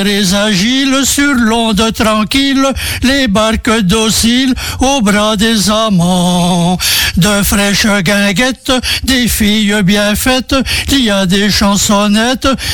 Les agiles sur l'onde tranquille, les barques dociles au bras des amants. De fraîches guinguettes, des filles bien faites, il y a des chansonnettes